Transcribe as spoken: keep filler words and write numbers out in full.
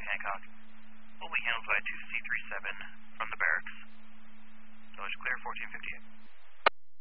Hancock. Will be handled by two C three seven from the barracks. Village clear, fourteen fifty-eight.